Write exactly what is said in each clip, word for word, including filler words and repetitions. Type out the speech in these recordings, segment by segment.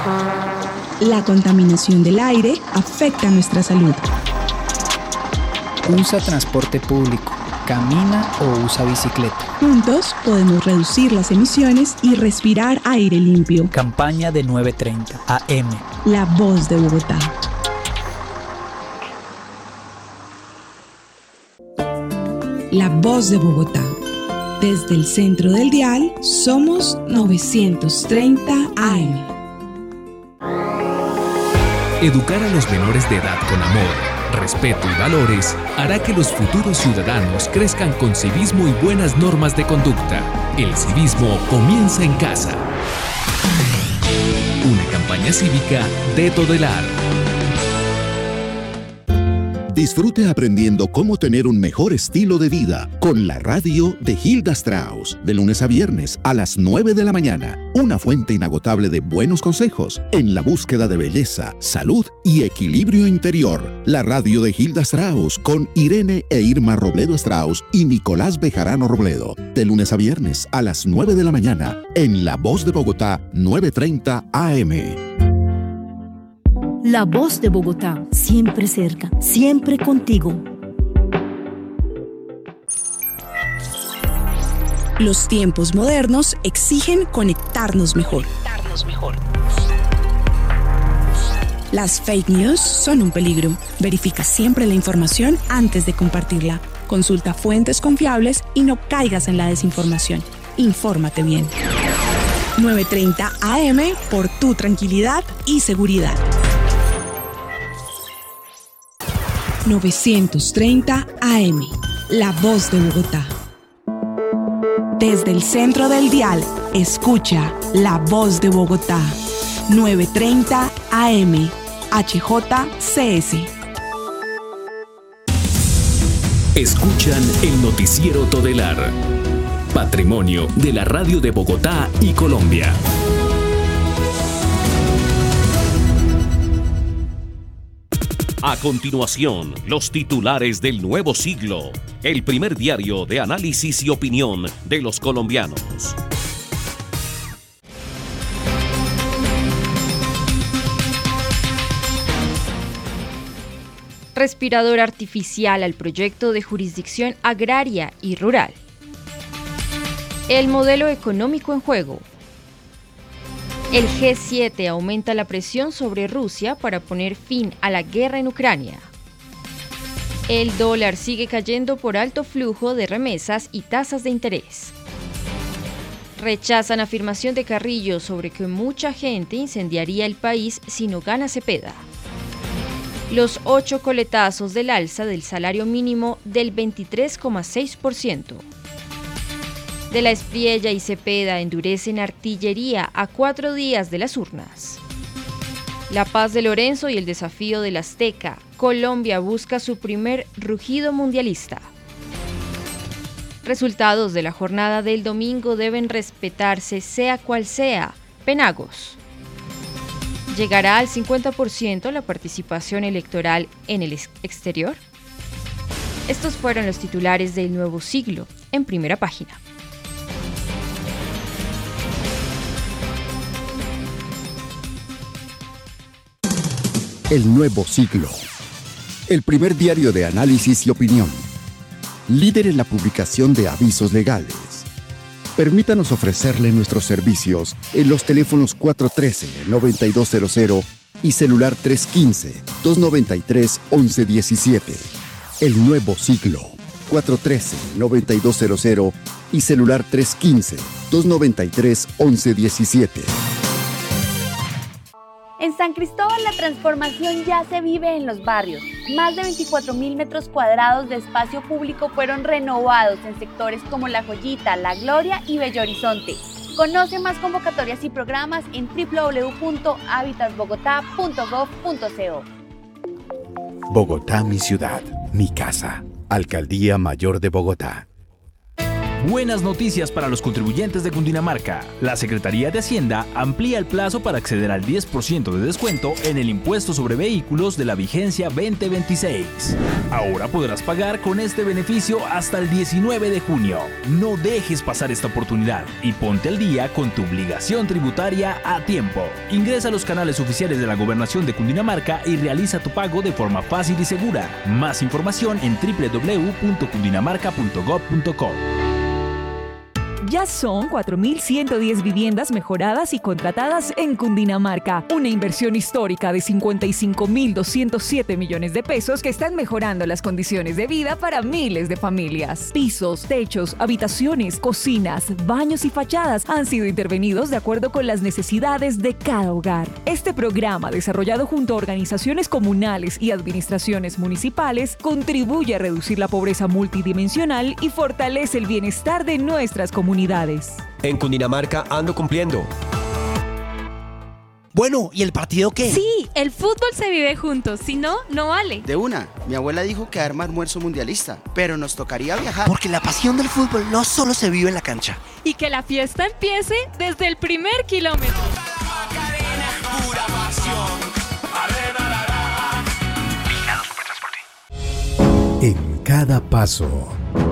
La contaminación del aire afecta nuestra salud. Usa transporte público, camina o usa bicicleta. Juntos podemos reducir las emisiones y respirar aire limpio. Campaña de nueve treinta A M. La voz de Bogotá. La voz de Bogotá. Desde el centro del dial, somos novecientos treinta A M. Educar a los menores de edad con amor, respeto y valores hará que los futuros ciudadanos crezcan con civismo y buenas normas de conducta. El civismo comienza en casa. Una campaña cívica de Todelar. Disfrute aprendiendo cómo tener un mejor estilo de vida con la radio de Hilda Strauss, de lunes a viernes a las nueve de la mañana. Una fuente inagotable de buenos consejos en la búsqueda de belleza, salud y equilibrio interior. La radio de Hilda Strauss con Irene e Irma Robledo Strauss y Nicolás Bejarano Robledo, de lunes a viernes a las nueve de la mañana en La Voz de Bogotá, nueve treinta A M. La Voz de Bogotá, siempre cerca, siempre contigo. Los tiempos modernos exigen conectarnos mejor. Conectarnos mejor. Las fake news son un peligro. Verifica siempre la información antes de compartirla. Consulta fuentes confiables y no caigas en la desinformación. Infórmate bien. nueve treinta A M por tu tranquilidad y seguridad. novecientos treinta A M, La Voz de Bogotá. Desde el centro del dial, escucha La Voz de Bogotá. nueve treinta A M, H J C S. Escuchan el noticiero Todelar, patrimonio de la radio de Bogotá y Colombia. A continuación, los titulares del nuevo siglo, el primer diario de análisis y opinión de los colombianos. Respirador artificial al proyecto de jurisdicción agraria y rural. El modelo económico en juego. El G siete aumenta la presión sobre Rusia para poner fin a la guerra en Ucrania. El dólar sigue cayendo por alto flujo de remesas y tasas de interés. Rechazan afirmación de Carrillo sobre que mucha gente incendiaría el país si no gana Cepeda. Los ocho coletazos del alza del salario mínimo del veintitrés coma seis por ciento. De la Espriella y Cepeda endurecen artillería a cuatro días de las urnas. La paz de Lorenzo y el desafío del Azteca. Colombia busca su primer rugido mundialista. Resultados de la jornada del domingo deben respetarse sea cual sea. Penagos. ¿Llegará al cincuenta por ciento la participación electoral en el ex- exterior? Estos fueron los titulares del Nuevo Siglo en primera página. El Nuevo Siglo. El primer diario de análisis y opinión. Líder en la publicación de avisos legales. Permítanos ofrecerle nuestros servicios en los teléfonos cuatro uno tres, nueve dos cero cero y celular tres uno cinco, dos nueve tres, once diecisiete. El Nuevo Siglo. cuatro uno tres, nueve dos cero cero y celular tres uno cinco, dos nueve tres, once diecisiete. En San Cristóbal la transformación ya se vive en los barrios. Más de veinticuatro mil metros cuadrados de espacio público fueron renovados en sectores como La Joyita, La Gloria y Bello Horizonte. Conoce más convocatorias y programas en doble u doble u doble u punto habitat bogotá punto gov punto co. Bogotá, mi ciudad, mi casa. Alcaldía Mayor de Bogotá. Buenas noticias para los contribuyentes de Cundinamarca. La Secretaría de Hacienda amplía el plazo para acceder al diez por ciento de descuento en el impuesto sobre vehículos de la vigencia veinte veintiséis. Ahora podrás pagar con este beneficio hasta el diecinueve de junio. No dejes pasar esta oportunidad y ponte al día con tu obligación tributaria a tiempo. Ingresa a los canales oficiales de la Gobernación de Cundinamarca y realiza tu pago de forma fácil y segura. Más información en doble u doble u doble u punto cundinamarca punto gob punto co. Ya son cuatro mil ciento diez viviendas mejoradas y contratadas en Cundinamarca. Una inversión histórica de cincuenta y cinco mil doscientos siete millones de pesos que están mejorando las condiciones de vida para miles de familias. Pisos, techos, habitaciones, cocinas, baños y fachadas han sido intervenidos de acuerdo con las necesidades de cada hogar. Este programa, desarrollado junto a organizaciones comunales y administraciones municipales, contribuye a reducir la pobreza multidimensional y fortalece el bienestar de nuestras comunidades. En Cundinamarca ando cumpliendo. Bueno, ¿y el partido qué? Sí, el fútbol se vive juntos, si no, no vale. De una, mi abuela dijo que arma almuerzo mundialista, pero nos tocaría viajar. Porque la pasión del fútbol no solo se vive en la cancha. Y que la fiesta empiece desde el primer kilómetro. En cada paso,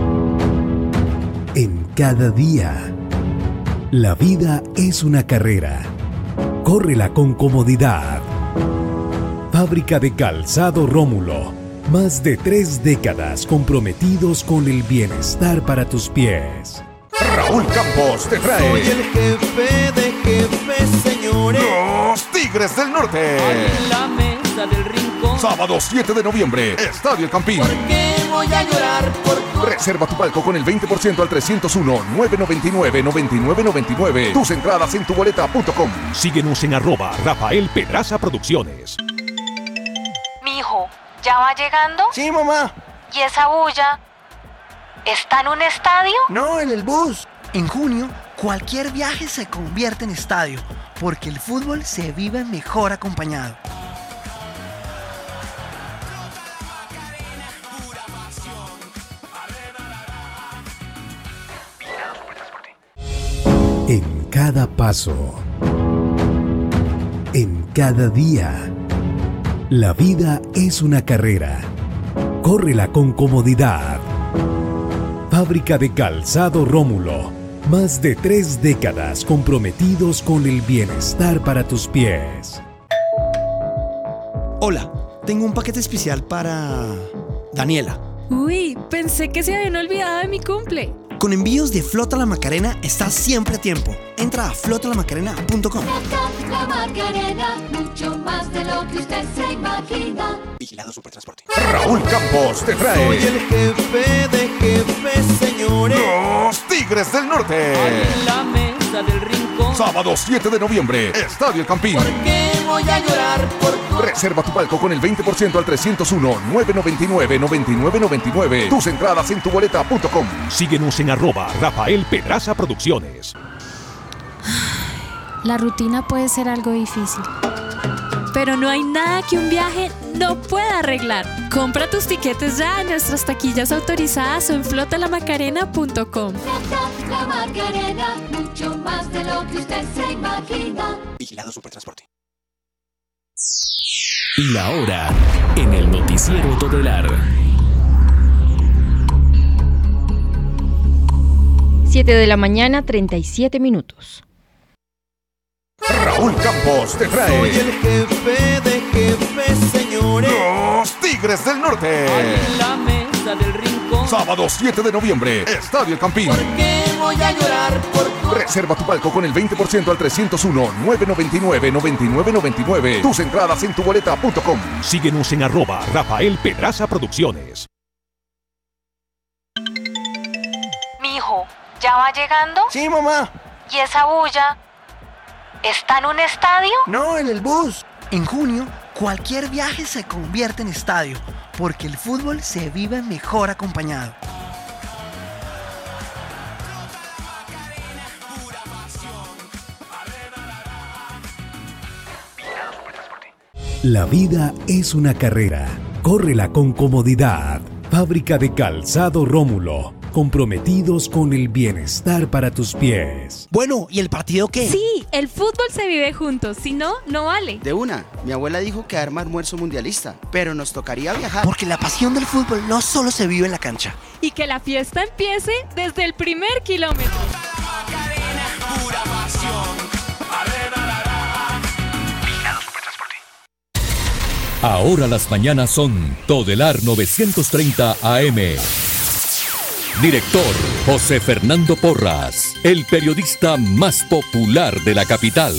en cada día, la vida es una carrera. Córrela con comodidad. Fábrica de Calzado Rómulo. Más de tres décadas comprometidos con el bienestar para tus pies. Raúl Campos te trae. Soy el jefe de jefes, señores. Los Tigres del Norte. En la mesa del rincón. Sábado siete de noviembre, Estadio El Campín. ¿Por qué voy a llorar por tu... Reserva tu palco con el veinte por ciento al trescientos uno, nueve noventa y nueve, noventa y nueve noventa y nueve. Tus entradas en tu boleta punto com. Síguenos en arroba Rafael Pedraza Producciones. Mijo, ¿ya va llegando? Sí, mamá. ¿Y esa bulla? ¿Está en un estadio? No, en el bus. En junio, cualquier viaje se convierte en estadio, porque el fútbol se vive mejor acompañado. En cada paso, en cada día, la vida es una carrera. Córrela con comodidad. Fábrica de Calzado Rómulo. Más de tres décadas comprometidos con el bienestar para tus pies. Hola, tengo un paquete especial para Daniela. Uy, pensé que se habían olvidado de mi cumple. Con envíos de Flota La Macarena estás siempre a tiempo. Entra a flota la macarena punto com. Flota La Macarena, mucho más de lo que usted se imagina. Vigilado Supertransporte. Raúl Campos te trae. Soy el jefe de jefes, señores. Los Tigres del Norte. En la mesa del rincón. Sábado siete de noviembre, Estadio El Campín. ¿Por qué voy a llorar por tu... Reserva tu palco con el veinte por ciento al trescientos uno, nueve noventa y nueve, noventa y nueve noventa y nueve. Tus entradas en tu boleta punto com. Síguenos en arroba Rafael Pedraza Producciones. La rutina puede ser algo difícil, pero no hay nada que un viaje no pueda arreglar. Compra tus tiquetes ya en nuestras taquillas autorizadas o en flota la macarena punto com. Flota La Macarena, mucho más de lo que usted se imagina. Vigilado Supertransporte. La hora en el noticiero Todelar. siete de la mañana, treinta y siete minutos. Raúl Campos te trae. Soy el jefe de jefes, señores. Los Tigres del Norte. En la mesa del rincón. Sábado siete de noviembre, Estadio El Campín. ¿Por qué voy a llorar por tu... Reserva tu palco con el veinte por ciento al trescientos uno, nueve noventa y nueve, noventa y nueve noventa y nueve. Tus entradas en tu boleta punto com. Síguenos en arroba Rafael Pedraza Producciones. Mijo, ¿ya va llegando? Sí, mamá. ¿Y esa bulla? ¿Está en un estadio? No, en el bus. En junio, cualquier viaje se convierte en estadio, porque el fútbol se vive mejor acompañado. La vida es una carrera. Córrela con comodidad. Fábrica de Calzado Rómulo. comprometidos con el bienestar para tus pies. Bueno, ¿y el partido qué? Sí, el fútbol se vive juntos, si no, no vale. De una, mi abuela dijo que arma almuerzo mundialista, pero nos tocaría viajar. Porque la pasión del fútbol no solo se vive en la cancha. Y que la fiesta empiece desde el primer kilómetro. Ahora las mañanas son Todelar novecientos treinta A M. Director José Fernando Porras, el periodista más popular de la capital.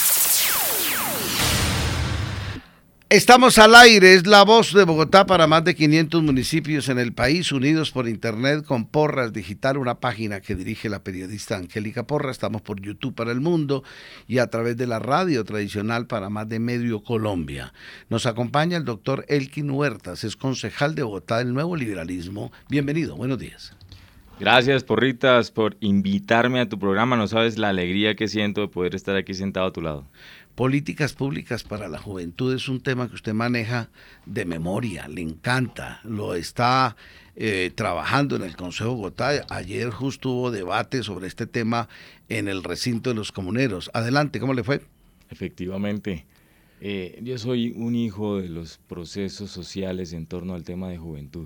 Estamos al aire, es la voz de Bogotá para más de quinientos municipios en el país, unidos por internet con Porras Digital, una página que dirige la periodista Angélica Porras. Estamos por YouTube para el mundo y a través de la radio tradicional para más de medio Colombia. Nos acompaña el doctor Elkin Huertas, es concejal de Bogotá del Nuevo Liberalismo. Bienvenido, buenos días. Gracias, Porritas, por invitarme a tu programa. No sabes la alegría que siento de poder estar aquí sentado a tu lado. Políticas públicas para la juventud es un tema que usted maneja de memoria, le encanta, lo está eh, trabajando en el Consejo de Bogotá. Ayer justo hubo debate sobre este tema en el recinto de los comuneros. Adelante, ¿cómo le fue? Efectivamente, eh, yo soy un hijo de los procesos sociales en torno al tema de juventud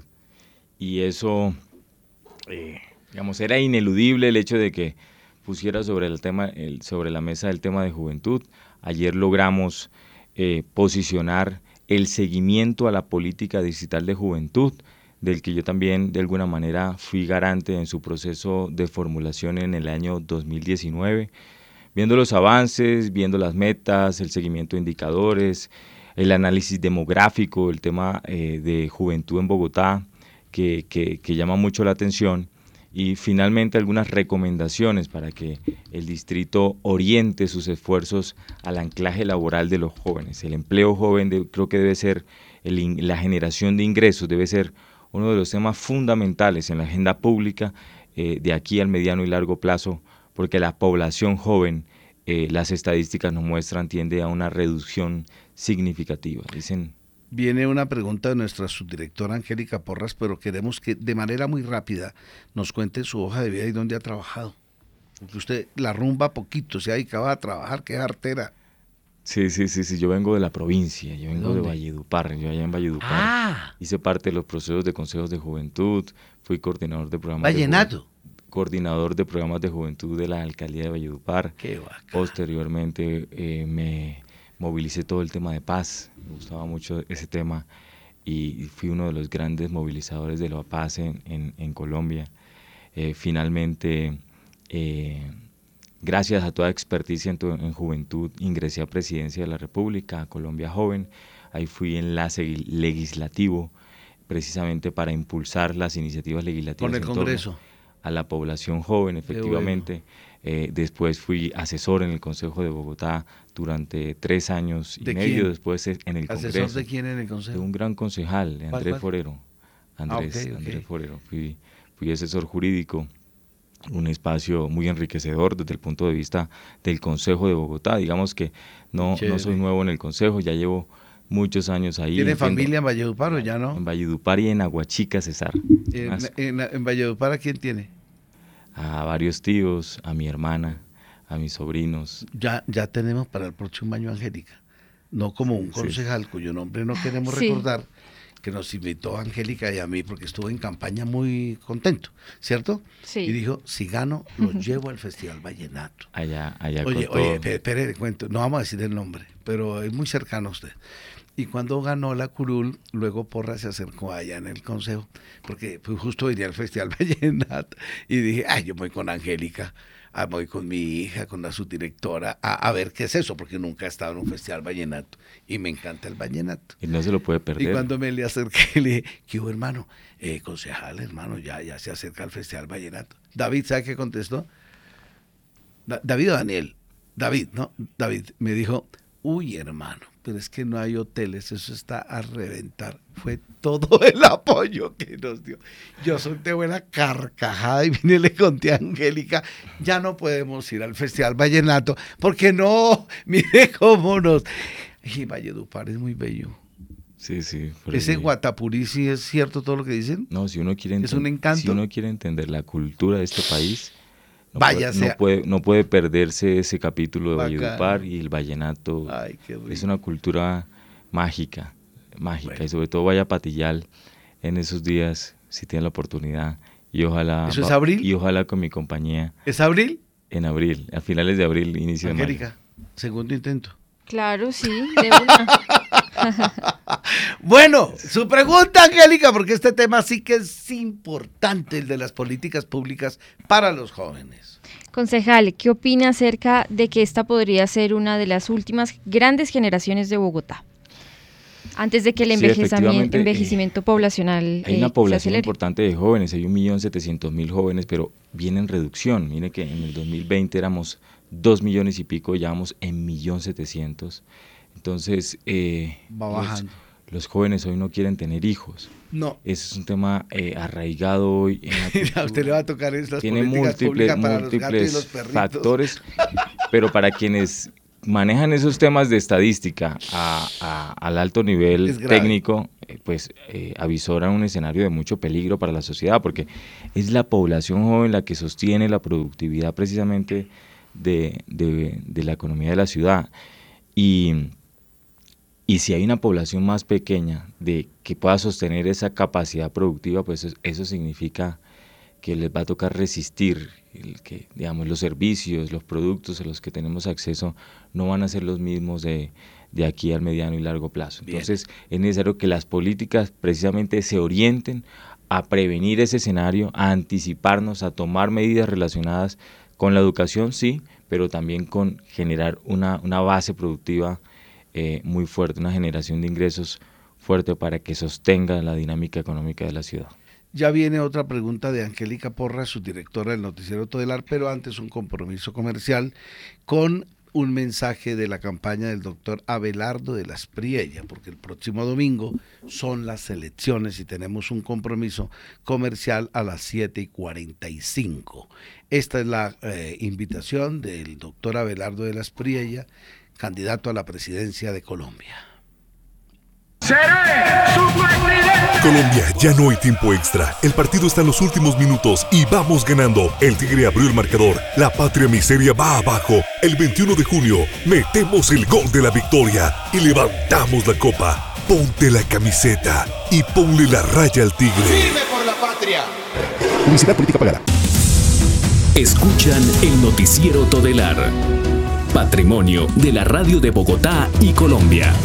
y eso, eh, digamos, era ineludible el hecho de que pusiera sobre el tema, el, sobre la mesa el tema de juventud. Ayer logramos eh, posicionar el seguimiento a la política digital de juventud, del que yo también de alguna manera fui garante en su proceso de formulación en el año dos mil diecinueve, viendo los avances, viendo las metas, el seguimiento de indicadores, el análisis demográfico, el tema eh, de juventud en Bogotá, que, que, que llama mucho la atención. Y finalmente algunas recomendaciones para que el distrito oriente sus esfuerzos al anclaje laboral de los jóvenes. El empleo joven de, creo que debe ser, el, la generación de ingresos debe ser uno de los temas fundamentales en la agenda pública eh, de aquí al mediano y largo plazo, porque la población joven, eh, las estadísticas nos muestran, tiende a una reducción significativa. Dicen... Viene una pregunta de nuestra subdirectora Angélica Porras, pero queremos que de manera muy rápida nos cuente su hoja de vida y dónde ha trabajado. Porque usted la rumba poquito, se ha dedicado a trabajar, qué artera. Sí, sí, sí, sí, yo vengo de la provincia, yo vengo ¿Dónde? de Valledupar, yo allá en Valledupar. Ah. Hice parte de los procesos de consejos de juventud, fui coordinador de programas Vallenato. de juventud, coordinador de programas de juventud de la alcaldía de Valledupar. Qué bacán. Posteriormente eh, me movilicé todo el tema de paz, me gustaba mucho ese tema y fui uno de los grandes movilizadores de la paz en, en, en Colombia. Eh, finalmente, eh, gracias a toda experticia en, tu, en juventud, ingresé a Presidencia de la República, a Colombia Joven. Ahí fui enlace legislativo, precisamente para impulsar las iniciativas legislativas. Con el en Congreso. Torno a la población joven, efectivamente. Eh, después fui asesor en el Consejo de Bogotá durante tres años y ¿De medio. quién? Después en el ¿Asesor Congreso. de quién en el Consejo? De un gran concejal, de ¿Cuál, Andrés cuál? Forero. Andrés, Ah, okay, Andrés okay. Forero. Fui, fui asesor jurídico, un espacio muy enriquecedor desde el punto de vista del Consejo de Bogotá. Digamos que no, no soy nuevo en el Consejo, ya llevo muchos años ahí. ¿Tiene entiendo, familia en Valledupar o ya no? En Valledupar y en Aguachica, César. En, Más- en, en Valledupar, ¿a quién tiene? a varios tíos, a mi hermana, a mis sobrinos. Ya, ya tenemos para el próximo año Angélica, no como un Sí. concejal cuyo nombre no queremos Sí. recordar, que nos invitó a Angélica y a mí porque estuvo en campaña muy contento, ¿cierto? Sí. Y dijo, si gano, lo llevo al Festival Vallenato. Allá, allá Oye, con oye, todo. espere, espere, le cuento, no vamos a decir el nombre, pero es muy cercano a usted. Y cuando ganó la curul, luego Porras se acercó allá en el consejo, porque pues, justo venía al Festival Vallenato, y dije, ay, yo voy con Angélica, ah, voy con mi hija, con la subdirectora, a, a ver qué es eso, porque nunca he estado en un Festival Vallenato, y me encanta el vallenato. Y no se lo puede perder. Y cuando me le acerqué, le dije, ¿qué hubo, hermano? Eh, concejal, hermano, ya, ya se acerca al Festival Vallenato. David, ¿sabe qué contestó? Da- David o Daniel, David, ¿no? David me dijo, uy, hermano, pero es que no hay hoteles, eso está a reventar. Fue todo el apoyo que nos dio. Yo solté buena carcajada y vine y le conté a Angélica, ya no podemos ir al Festival Vallenato, porque no, mire cómo nos... Y Valledupar es muy bello. Sí, sí. ¿Ese Guatapurí sí es cierto todo lo que dicen? No, si uno quiere, ¿Es un encanto? Si uno quiere entender la cultura de este país, no, Vaya puede, no, puede, no puede perderse ese capítulo de Bacán. Valledupar y el vallenato. Ay, qué rico. Es una cultura mágica, mágica. Bueno. Y sobre todo vaya a Patillal en esos días, si tiene la oportunidad. Y ojalá... ¿Eso es abril? Y ojalá con mi compañía. ¿Es abril? En abril, a finales de abril, inicio de mayo. Angélica, segundo intento. Claro, sí, de una. Bueno, su pregunta, Angélica, porque este tema sí que es importante, el de las políticas públicas para los jóvenes. Concejal, ¿qué opina acerca de que esta podría ser una de las últimas grandes generaciones de Bogotá? Antes de que el Sí, envejecimiento, efectivamente, envejecimiento poblacional Hay eh, una se población acelere. importante de jóvenes, hay un millón setecientos mil jóvenes, pero viene en reducción. Mire que en el dos mil veinte éramos dos millones y pico, ya vamos en un millón setecientos. Entonces, eh, Va bajando. Los, los jóvenes hoy no quieren tener hijos. No. Ese es un tema eh, arraigado hoy en la cultura. A usted le va a tocar esas Tiene políticas múltiples, públicas para los gatos y múltiples los perritos. factores, pero para quienes manejan esos temas de estadística a, a, al alto nivel Es grave. técnico, eh, pues eh, avisoran un escenario de mucho peligro para la sociedad, porque es la población joven la que sostiene la productividad precisamente de, de, de la economía de la ciudad. Y, y si hay una población más pequeña de que pueda sostener esa capacidad productiva, pues eso, eso significa que les va a tocar resistir, el que, digamos, los servicios, los productos a los que tenemos acceso no van a ser los mismos de, de aquí al mediano y largo plazo. Bien. Entonces es necesario que las políticas precisamente se orienten a prevenir ese escenario, a anticiparnos, a tomar medidas relacionadas con la educación, sí, pero también con generar una, una base productiva eh, muy fuerte, una generación de ingresos fuerte para que sostenga la dinámica económica de la ciudad. Ya viene otra pregunta de Angélica Porras, su directora del noticiero Todelar, pero antes un compromiso comercial con un mensaje de la campaña del doctor Abelardo de la Espriella, porque el próximo domingo son las elecciones y tenemos un compromiso comercial a las siete y cuarenta y cinco. Esta es la eh, invitación del doctor Abelardo de la Espriella, candidato a la presidencia de Colombia. ¡Seré su presidente! Colombia, ya no hay tiempo extra. El partido está en los últimos minutos y vamos ganando. El Tigre abrió el marcador. La patria miseria va abajo. El veintiuno de junio metemos el gol de la victoria y levantamos la copa. Ponte la camiseta y ponle la raya al Tigre. ¡Firme por la patria! Publicidad política pagada. Escuchan el noticiero Todelar, patrimonio de la radio de Bogotá y Colombia.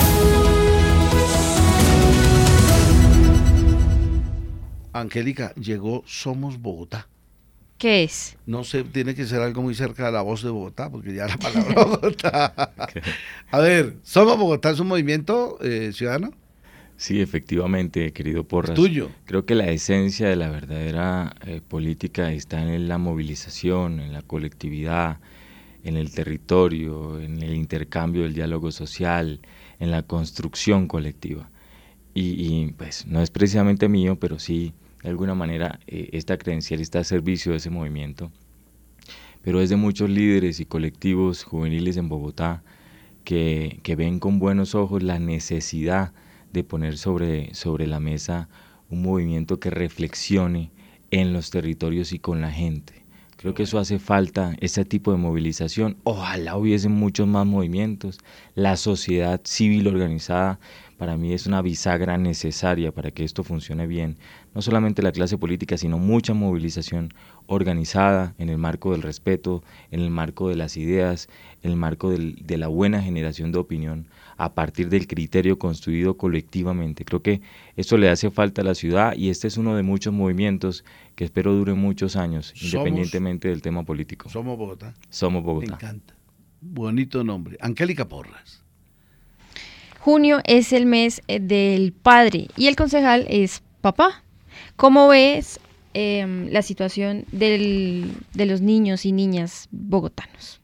Angélica, llegó Somos Bogotá. ¿Qué es? No sé, tiene que ser algo muy cerca de la voz de Bogotá, porque ya la palabra Bogotá. A ver, ¿Somos Bogotá es un movimiento eh, ciudadano? Sí, efectivamente, querido Porras. Tuyo. Creo que la esencia de la verdadera eh, política está en la movilización, en la colectividad, en el territorio, en el intercambio del diálogo social, en la construcción colectiva. Y, y pues no es precisamente mío, pero sí, de alguna manera, eh, esta credencial está a servicio de ese movimiento. Pero es de muchos líderes y colectivos juveniles en Bogotá que, que ven con buenos ojos la necesidad de poner sobre, sobre la mesa un movimiento que reflexione en los territorios y con la gente. Creo que eso hace falta, ese tipo de movilización. Ojalá hubiesen muchos más movimientos. La sociedad civil organizada para mí es una bisagra necesaria para que esto funcione bien. No solamente la clase política, sino mucha movilización organizada en el marco del respeto, en el marco de las ideas, en el marco del, de la buena generación de opinión, a partir del criterio construido colectivamente. Creo que esto le hace falta a la ciudad y este es uno de muchos movimientos que espero duren muchos años, Somos, independientemente del tema político. Somos Bogotá. Somos Bogotá. Me encanta. Bonito nombre. Angélica Porras. Junio es el mes eh, del padre y el concejal es papá. ¿Cómo ves eh, la situación del, de los niños y niñas bogotanos?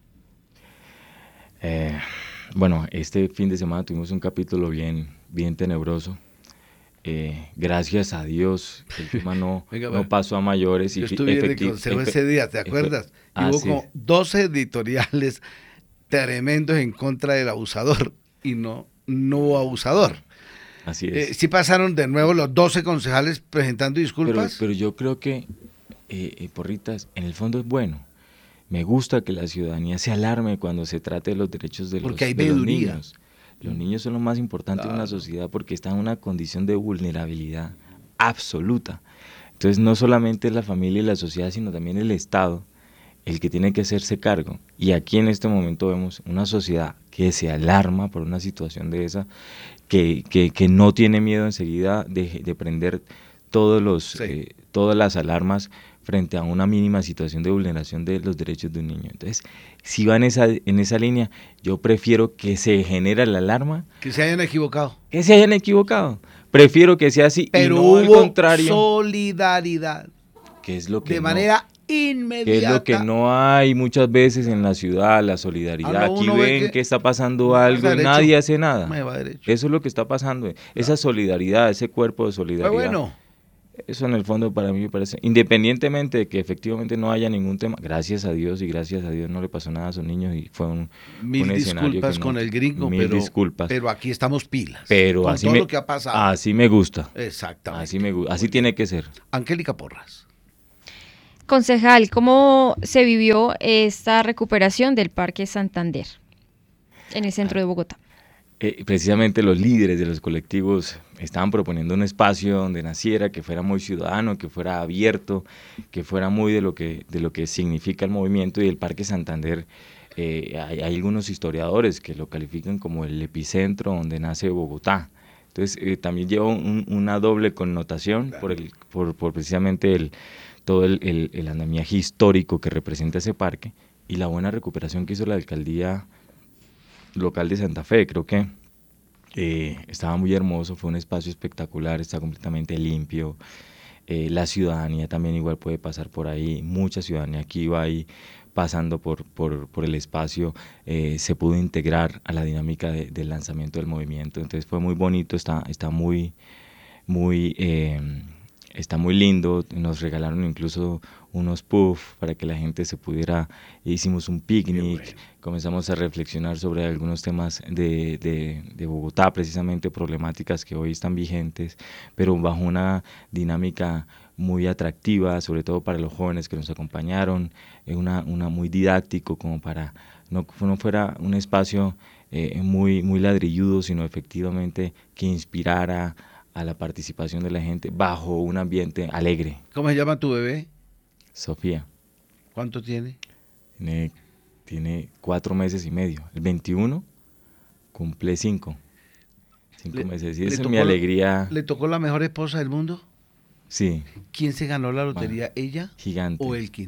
Eh, bueno, este fin de semana tuvimos un capítulo bien, bien tenebroso. Eh, gracias a Dios, el tema no, Venga, no pasó a mayores. Yo y estuve en el consejo ese día, ¿te acuerdas? Ah, hubo sí. como doce editoriales tremendos en contra del abusador y no, no hubo abusador. Así es. Eh, ¿Sí pasaron de nuevo los doce concejales presentando disculpas? Pero, pero yo creo que, eh, eh, Porritas, en el fondo es bueno. Me gusta que la ciudadanía se alarme cuando se trate de los derechos de, porque los, hay de los veeduría. niños. Los niños son lo más importante claro. de una sociedad porque están en una condición de vulnerabilidad absoluta. Entonces no solamente es la familia y la sociedad, sino también el Estado el que tiene que hacerse cargo. Y aquí en este momento vemos una sociedad que se alarma por una situación de esa, que, que, que no tiene miedo enseguida de, de prender todos los, sí. eh, todas las alarmas frente a una mínima situación de vulneración de los derechos de un niño. Entonces, si va en esa, en esa línea, yo prefiero que se genere la alarma. Que se hayan equivocado. Que se hayan equivocado. Prefiero que sea así. Pero y no hubo al contrario. solidaridad. Que es lo que de no, manera inmediata. Que es lo que no hay muchas veces en la ciudad, la solidaridad. Aquí ven que, que está pasando algo y nadie hace nada. Eso es lo que está pasando. Claro. Esa solidaridad, ese cuerpo de solidaridad. Pero bueno. Eso en el fondo para mí me parece, independientemente de que efectivamente no haya ningún tema, gracias a Dios y gracias a Dios no le pasó nada a esos niños y fue un, mil un escenario disculpas que no, con el gringo, mil pero, disculpas. pero aquí estamos pilas. Pero con así todo me, lo que ha pasado. Así me gusta. Exactamente. Así me así tiene que ser. Angélica Porras. Concejal, ¿cómo se vivió esta recuperación del Parque Santander en el centro de Bogotá? Eh, precisamente los líderes de los colectivos estaban proponiendo un espacio donde naciera, que fuera muy ciudadano, que fuera abierto, que fuera muy de lo que, de lo que significa el movimiento, y el Parque Santander, eh, hay, hay algunos historiadores que lo califican como el epicentro donde nace Bogotá. Entonces eh, también lleva un, una doble connotación por, el, por, por precisamente el, todo el, el, el andamiaje histórico que representa ese parque y la buena recuperación que hizo la alcaldía local de Santa Fe. Creo que eh, estaba muy hermoso, fue un espacio espectacular, está completamente limpio, eh, la ciudadanía también igual puede pasar por ahí, mucha ciudadanía aquí va ahí pasando por, por, por el espacio, eh, se pudo integrar a la dinámica de, del lanzamiento del movimiento, entonces fue muy bonito, está, está muy, muy eh, está muy lindo, nos regalaron incluso unos puffs para que la gente se pudiera, hicimos un picnic, bueno. Comenzamos a reflexionar sobre algunos temas de, de, de Bogotá, precisamente problemáticas que hoy están vigentes, pero bajo una dinámica muy atractiva, sobre todo para los jóvenes que nos acompañaron, una, una muy didáctico como para no, no fuera un espacio eh, muy, muy ladrilludo, sino efectivamente que inspirara a la participación de la gente bajo un ambiente alegre. ¿Cómo se llama tu bebé? Sofía. ¿Cuánto tiene? Tiene, tiene cuatro meses y medio. El veintiuno cumple cinco. Cinco le, meses. Y esa es mi alegría. ¿Le tocó la mejor esposa del mundo? Sí. ¿Quién se ganó la lotería? Bueno, ¿Ella? Gigante. ¿O Elkin?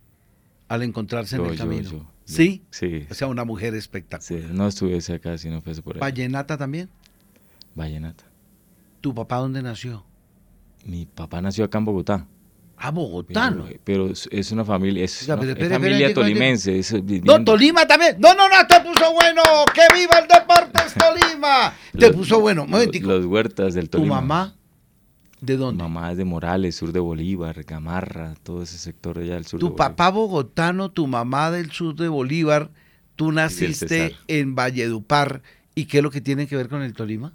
Al encontrarse yo, en el yo, camino. Yo, yo, ¿Sí? Sí. O sea, una mujer espectacular. Sí, no estuviese acá si no fuese por ella. ¿Vallenata también? Vallenata. ¿Tu papá dónde nació? Mi papá nació acá en Bogotá. Ah, bogotano. Pero, pero es una familia, es, Oiga, no, pero, es espere, familia espere, tolimense. Es, no, Tolima también. No, no, no, te puso bueno. ¡Que viva el Deportes Tolima! Te los, puso bueno. Un momentico. Los huertas del Tolima. ¿Tu mamá? ¿De dónde? Mi mamá es de Morales, sur de Bolívar, Gamarra, todo ese sector allá del sur. Tu de Bolívar. papá bogotano, tu mamá del sur de Bolívar, tú naciste en Valledupar. ¿Y qué es lo que tiene que ver con el Tolima?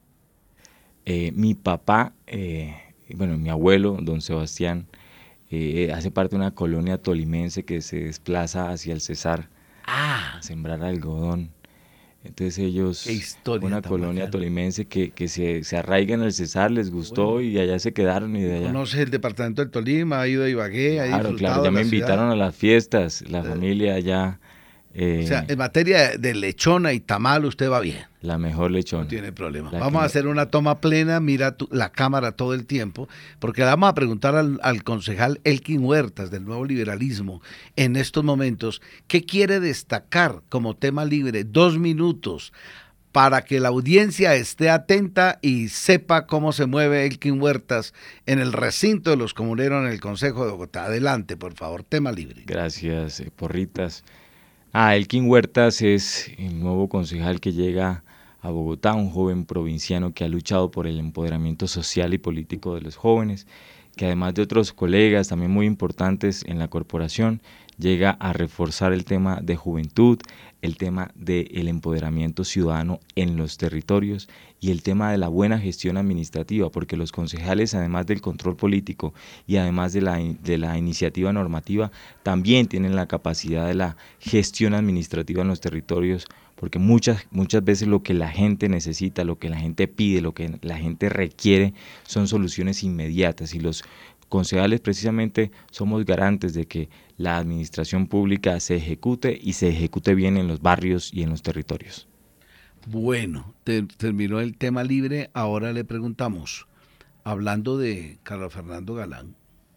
Eh, mi papá, eh, bueno, mi abuelo, don Sebastián, eh, hace parte de una colonia tolimense que se desplaza hacia el Cesar ah. a sembrar algodón. Entonces ellos, una colonia bacana. tolimense que, que se, se arraiga en el Cesar, les gustó bueno. y allá se quedaron y de allá. ¿Conoces el departamento del Tolima? ¿Ha ido a Ibagué? ¿Ha claro, claro, ya me invitaron ciudad? a las fiestas, la eh. familia allá. Eh, o sea, en materia de lechona y tamal usted va bien. La mejor lechona. No tiene problema. La vamos a hacer una toma plena, mira tu, la cámara todo el tiempo, porque le vamos a preguntar al, al concejal Elkin Huertas del Nuevo Liberalismo en estos momentos, ¿qué quiere destacar como tema libre? Dos minutos para que la audiencia esté atenta y sepa cómo se mueve Elkin Huertas en el recinto de los comuneros en el Consejo de Bogotá. Adelante, por favor, tema libre. Gracias, eh, Porritas. Ah, Elkin Huertas es el nuevo concejal que llega a Bogotá, un joven provinciano que ha luchado por el empoderamiento social y político de los jóvenes, que además de otros colegas también muy importantes en la corporación, llega a reforzar el tema de juventud, el tema del empoderamiento ciudadano en los territorios y el tema de la buena gestión administrativa, porque los concejales, además del control político y además de la, de la iniciativa normativa, también tienen la capacidad de la gestión administrativa en los territorios, porque muchas, muchas veces lo que la gente necesita, lo que la gente pide, lo que la gente requiere son soluciones inmediatas, y los concejales precisamente somos garantes de que la administración pública se ejecute y se ejecute bien en los barrios y en los territorios. Bueno, te, terminó el tema libre, ahora le preguntamos, hablando de Carlos Fernando Galán,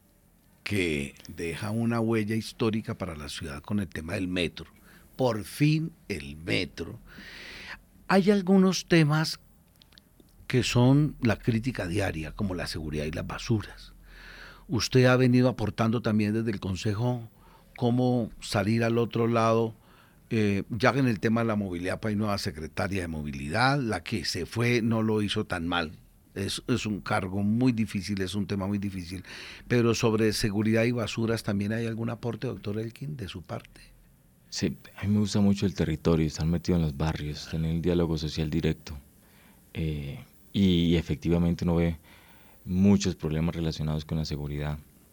que deja una huella histórica para la ciudad con el tema del metro, por fin el metro. Hay algunos temas que son la crítica diaria, como la seguridad y las basuras. Usted ha venido aportando también desde el Consejo cómo salir al otro lado, eh, ya que en el tema de la movilidad pues hay nueva secretaria de movilidad, la que se fue no lo hizo tan mal, es, es un cargo muy difícil, es un tema muy difícil, pero sobre seguridad y basuras también hay algún aporte, doctor Elkin, de su parte. Sí, a mí me gusta mucho el territorio, estar metido en los barrios, tener el diálogo social directo, eh, y, y efectivamente uno ve muchos problemas relacionados con la seguridad.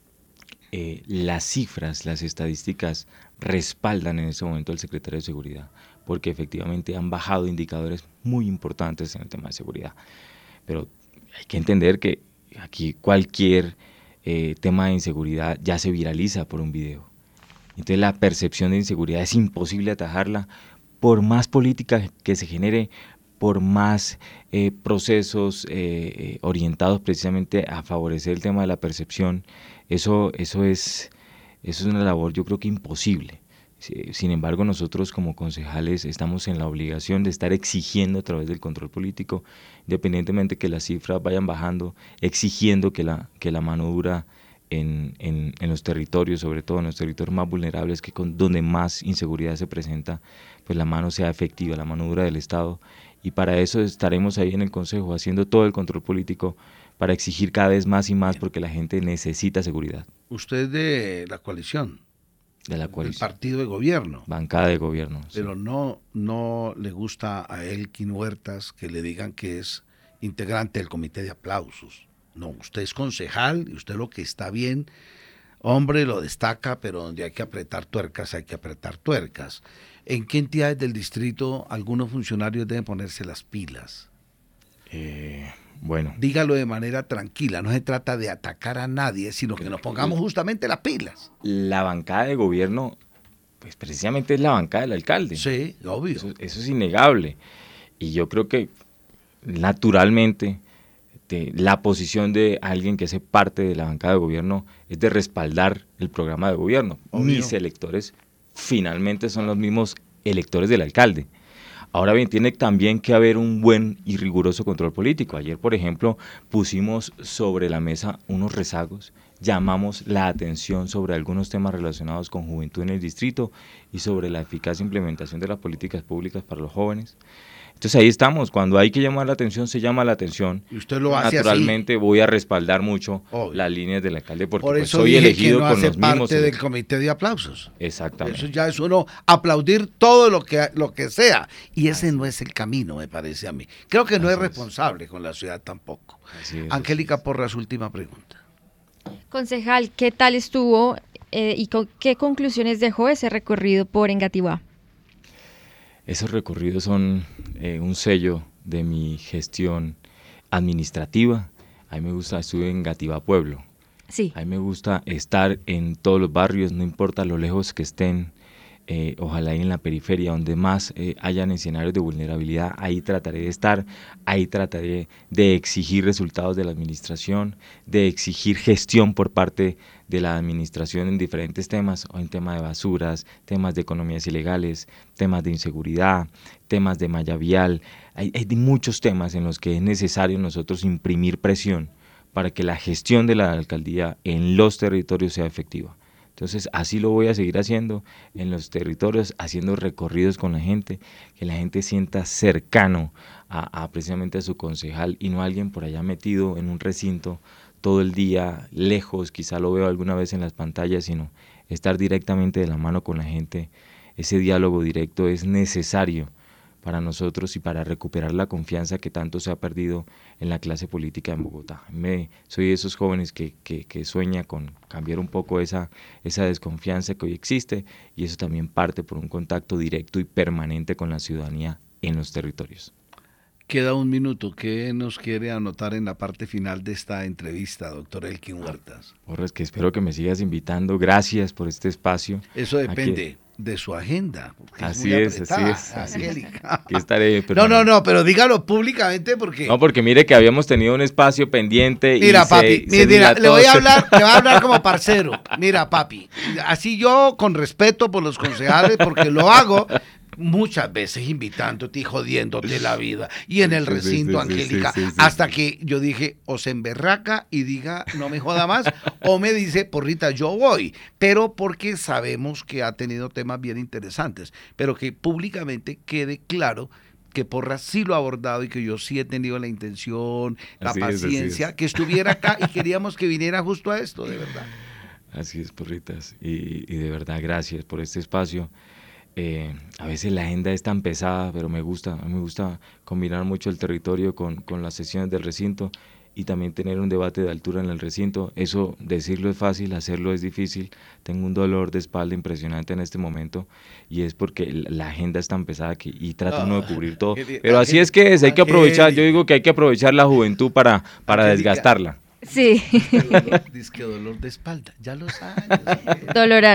Eh, las cifras, las estadísticas respaldan en este momento al secretario de Seguridad, porque efectivamente han bajado indicadores muy importantes en el tema de seguridad. Pero hay que entender que aquí cualquier eh, tema de inseguridad ya se viraliza por un video. Entonces la percepción de inseguridad es imposible atajarla, por más política que se genere, por más eh, procesos eh, orientados precisamente a favorecer el tema de la percepción. Eso, eso, es, eso es una labor yo creo que imposible. Sin embargo, nosotros como concejales estamos en la obligación de estar exigiendo a través del control político, independientemente que las cifras vayan bajando, exigiendo que la, que la mano dura en, en, en los territorios, sobre todo en los territorios más vulnerables, que con donde más inseguridad se presenta, pues la mano sea efectiva, la mano dura del Estado. Y para eso estaremos ahí en el Consejo haciendo todo el control político para exigir cada vez más y más, porque la gente necesita seguridad. Usted es de la coalición. De la coalición. Del partido de gobierno. Bancada de gobierno. Pero sí. no, no le gusta a Elkin Huertas que le digan que es integrante del comité de aplausos. No, usted es concejal y usted lo que está bien, hombre, lo destaca, pero donde hay que apretar tuercas, hay que apretar tuercas. ¿En qué entidades del distrito algunos funcionarios deben ponerse las pilas? Eh, bueno. Dígalo de manera tranquila, no se trata de atacar a nadie, sino que nos pongamos justamente las pilas. La bancada de gobierno, pues precisamente es la bancada del alcalde. Sí, obvio. Eso, eso es innegable. Y yo creo que naturalmente de, la posición de alguien que hace parte de la bancada de gobierno es de respaldar el programa de gobierno. Obvio. Mis electores finalmente son los mismos electores del alcalde. Ahora bien, tiene también que haber un buen y riguroso control político. Ayer, por ejemplo, pusimos sobre la mesa unos rezagos, llamamos la atención sobre algunos temas relacionados con juventud en el distrito y sobre la eficaz implementación de las políticas públicas para los jóvenes. Entonces ahí estamos, cuando hay que llamar la atención, se llama la atención. Y usted lo hace Naturalmente así. Voy a respaldar mucho Obvio. Las líneas del alcalde, porque Por pues, eso soy dije elegido que no con hace los mismos. parte del comité de aplausos. Exactamente. Eso ya es uno aplaudir todo lo que, lo que sea. Y ese no es el camino, me parece a mí. Creo que no es responsable con la ciudad tampoco. Así es, Angélica Porras, última pregunta. Concejal, ¿qué tal estuvo eh, y con qué conclusiones dejó ese recorrido por Engativá? Esos recorridos son eh, un sello de mi gestión administrativa. A mí me gusta, estuve en Engativá Pueblo. Sí. A mí me gusta estar en todos los barrios, no importa lo lejos que estén, eh, ojalá ahí en la periferia, donde más eh, hayan escenarios de vulnerabilidad, ahí trataré de estar, ahí trataré de exigir resultados de la administración, de exigir gestión por parte de la administración en diferentes temas, o en tema de basuras, temas de economías ilegales, temas de inseguridad, temas de malla vial. Hay, hay muchos temas en los que es necesario nosotros imprimir presión para que la gestión de la alcaldía en los territorios sea efectiva. Entonces así lo voy a seguir haciendo en los territorios, haciendo recorridos con la gente, que la gente sienta cercano a, a precisamente a su concejal y no a alguien por allá metido en un recinto todo el día, lejos, quizá lo veo alguna vez en las pantallas, sino estar directamente de la mano con la gente, ese diálogo directo es necesario para nosotros y para recuperar la confianza que tanto se ha perdido en la clase política en Bogotá. Me, soy de esos jóvenes que, que, que sueña con cambiar un poco esa, esa desconfianza que hoy existe, y eso también parte por un contacto directo y permanente con la ciudadanía en los territorios. Queda un minuto. ¿Qué nos quiere anotar en la parte final de esta entrevista, doctor Elkin Huertas? Porras, que espero que me sigas invitando. Gracias por este espacio. Eso depende Aquí. de su agenda. Así es, así es, así es. Aquí estaré, no, no, no, pero dígalo públicamente porque... No, porque mire que habíamos tenido un espacio pendiente. Mira, y papi, se, se mira, le voy a hablar, le voy a hablar como parcero. Mira, papi, así yo con respeto por los concejales, porque lo hago muchas veces invitándote y jodiéndote la vida. Y en el recinto, sí, sí, Angélica, sí, sí, sí, hasta sí. que yo dije, o se emberraca y diga, no me joda más, o me dice, porrita, yo voy. Pero porque sabemos que ha tenido temas bien interesantes, pero que públicamente quede claro que Porras sí lo ha abordado y que yo sí he tenido la intención, la así paciencia, es, es. que estuviera acá y queríamos que viniera justo a esto, de verdad. Así es, Porritas, y, y de verdad gracias por este espacio. Eh, a veces la agenda es tan pesada, pero me gusta, a mí me gusta combinar mucho el territorio con, con las sesiones del recinto y también tener un debate de altura en el recinto. Eso, decirlo es fácil, hacerlo es difícil. Tengo un dolor de espalda impresionante en este momento y es porque la agenda es tan pesada que, y trata uno de cubrir todo. Pero así es que es, hay que aprovechar, yo digo que hay que aprovechar la juventud para, para desgastarla. Sí. Dice que dolor de espalda, ya los años. Dolor